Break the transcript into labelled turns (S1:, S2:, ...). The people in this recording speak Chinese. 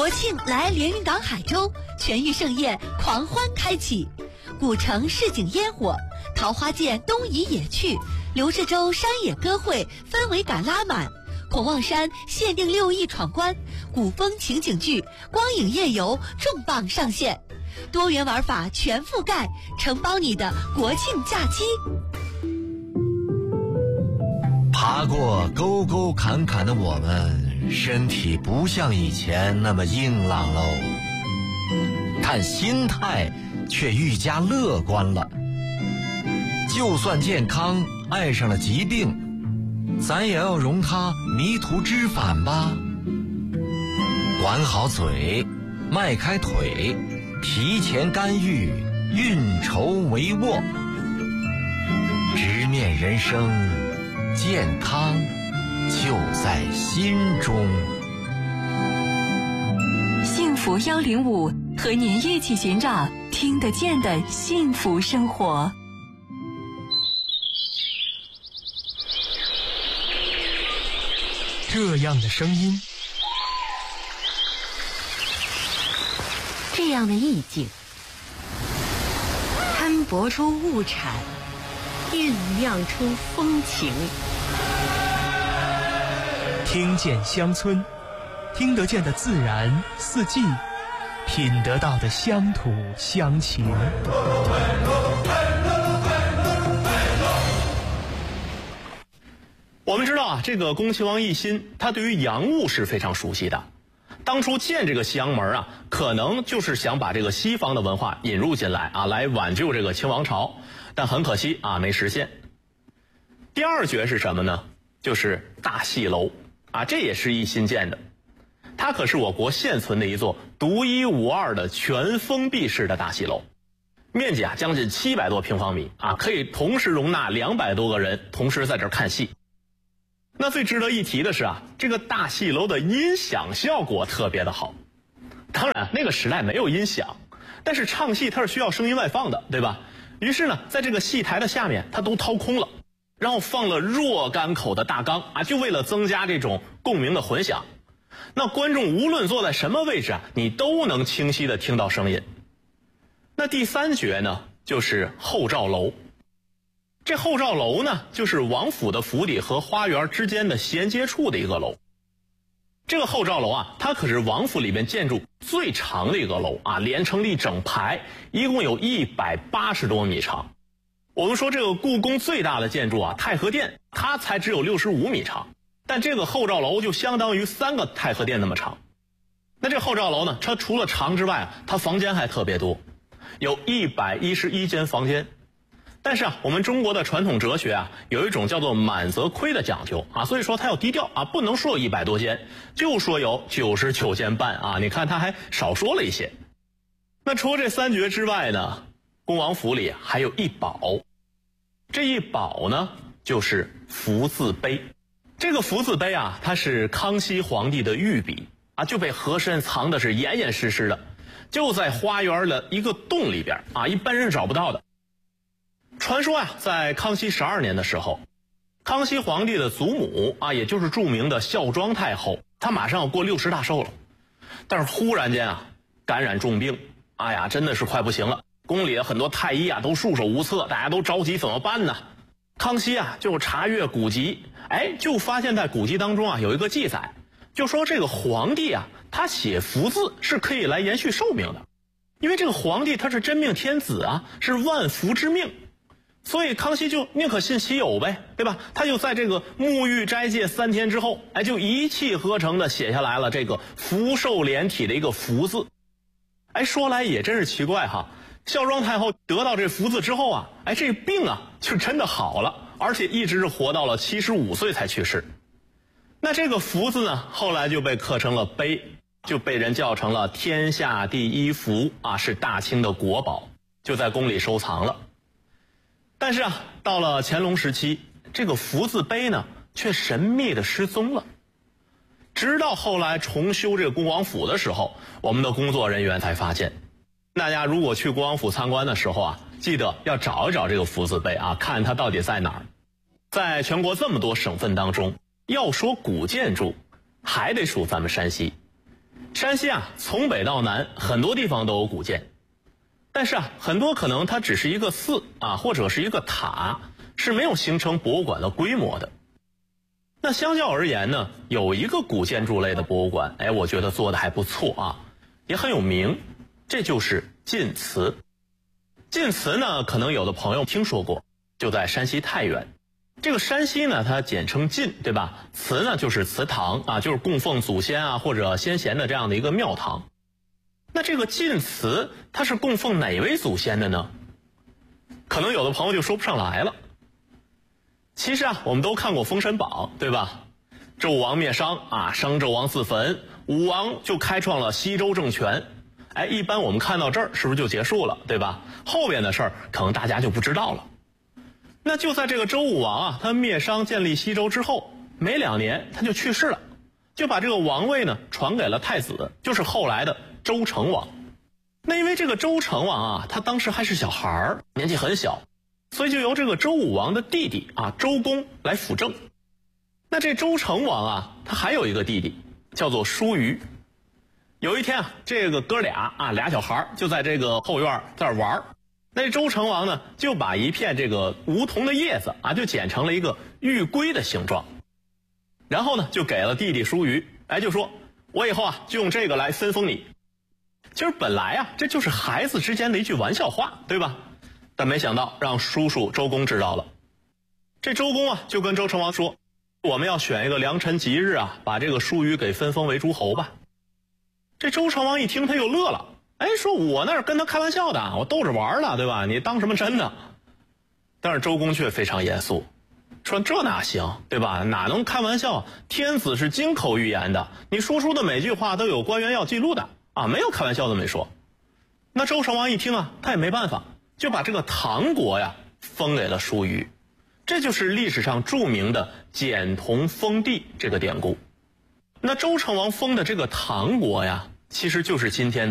S1: 国庆来连云港海州，全域盛宴狂欢开启，古城市井烟火，桃花涧东移野趣，刘志洲山野歌会氛围感拉满，孔望山限定6亿闯关，古风情景剧光影夜游重磅上线，多元玩法全覆盖，承包你的国庆假期。
S2: 爬过沟沟坎坎的我们，身体不像以前那么硬朗喽，但心态却愈加乐观了。就算健康爱上了疾病，咱也要容它迷途知返吧。管好嘴，迈开腿，提前干预，运筹帷幄，直面人生，健康就在心中。
S3: 幸福105和您一起寻找听得见的幸福生活。
S4: 这样的声音，
S5: 这样的意境，摊薄出物产，酝酿出风情。
S4: 听见乡村，听得见的自然四季，品得到的乡土乡情。
S6: 我们知道啊，这个恭亲王奕欣他对于洋务是非常熟悉的。当初建这个西洋门啊，可能就是想把这个西方的文化引入进来啊，来挽救这个清王朝，但很可惜啊，没实现。第二绝是什么呢？就是大戏楼啊，这也是奕欣建的。它可是我国现存的一座独一无二的全封闭式的大戏楼，面积啊将近700多平方米啊，可以同时容纳200多个人同时在这儿看戏。那最值得一提的是啊，这个大戏楼的音响效果特别的好。当然那个时代没有音响，但是唱戏它是需要声音外放的，对吧？于是呢，在这个戏台的下面它都掏空了，然后放了若干口的大缸啊，就为了增加这种共鸣的混响。那观众无论坐在什么位置啊，你都能清晰的听到声音。那第三绝呢，就是后照楼。这后照楼呢，就是王府的府邸和花园之间的衔接处的一个楼。这个后照楼啊，它可是王府里面建筑最长的一个楼啊，连成了一整排，一共有180多米长。我们说这个故宫最大的建筑啊，太和殿，它才只有65米长，但这个后照楼就相当于3个太和殿那么长。那这后照楼呢，它除了长之外啊，它房间还特别多，有111间房间。但是啊，我们中国的传统哲学啊，有一种叫做满则亏的讲究啊，所以说它要低调啊，不能说有100多间，就说有99间半啊，你看它还少说了一些。那除了这3绝之外呢，恭王府里还有一宝，这一宝呢就是福字碑。这个福字碑啊，它是康熙皇帝的御笔啊，就被和珅藏的是严严实实的，就在花园的一个洞里边啊，一般人找不到的。传说啊，在康熙12年的时候，康熙皇帝的祖母啊，也就是著名的孝庄太后，她马上要过60大寿了，但是忽然间啊，感染重病，哎呀，真的是快不行了。宫里的很多太医啊都束手无策，大家都着急怎么办呢？康熙啊就查阅古籍，就发现在古籍当中啊有一个记载，就说这个皇帝啊，他写福字是可以来延续寿命的，因为这个皇帝他是真命天子啊，是万福之命。所以康熙就宁可信其有呗，对吧？他就在这个沐浴斋戒3天之后，就一气呵成的写下来了这个福寿连体的一个福字。说来也真是奇怪哈，孝庄太后得到这福字之后啊，这病啊就真的好了，而且一直是活到了75岁才去世。那这个福字呢，后来就被刻成了碑，就被人叫成了天下第一福啊，是大清的国宝，就在宫里收藏了。但是啊，到了乾隆时期，这个福字碑呢却神秘的失踪了。直到后来重修这个恭王府的时候，我们的工作人员才发现。大家如果去恭王府参观的时候啊，记得要找一找这个福字碑啊，看它到底在哪儿。在全国这么多省份当中，要说古建筑，还得数咱们山西。 山西啊，从北到南，很多地方都有古建，但是啊，很多可能它只是一个寺啊，或者是一个塔，是没有形成博物馆的规模的。那相较而言呢，有一个古建筑类的博物馆，我觉得做的还不错啊，也很有名，这就是晋祠。晋祠呢，可能有的朋友听说过，就在山西太原。这个山西呢，它简称晋，对吧？祠呢就是祠堂啊，就是供奉祖先啊或者先贤的这样的一个庙堂。那这个晋祠它是供奉哪位祖先的呢？可能有的朋友就说不上来了。其实啊，我们都看过《封神榜》，对吧？纣王灭商啊，商纣王自焚，武王就开创了西周政权。一般我们看到这儿是不是就结束了，对吧？后边的事儿可能大家就不知道了。那就在这个周武王啊，他灭商建立西周之后，没2年他就去世了，就把这个王位呢传给了太子，就是后来的周成王。那因为这个周成王啊，他当时还是小孩儿，年纪很小，所以就由这个周武王的弟弟啊周公来辅政。那这周成王啊，他还有一个弟弟叫做叔虞。有一天啊，这个哥俩啊，俩小孩就在这个后院在那玩。那周成王呢，就把一片这个梧桐的叶子啊，就剪成了一个玉圭的形状，然后呢，就给了弟弟叔虞，就说我以后啊，就用这个来分封你。其实本来啊，这就是孩子之间的一句玩笑话，对吧？但没想到让叔叔周公知道了。这周公啊，就跟周成王说，我们要选一个良辰吉日啊，把这个叔虞给分封为诸侯吧。这周成王一听，他又乐了。说我那儿跟他开玩笑的，我逗着玩的，对吧？你当什么真的？但是周公却非常严肃，说这哪行，对吧？哪能开玩笑？天子是金口玉言的，你说出的每句话都有官员要记录的啊，没有开玩笑这么说。那周成王一听啊，他也没办法，就把这个唐国呀封给了叔虞，这就是历史上著名的简同封地这个典故。那周成王封的这个唐国呀，其实就是今天的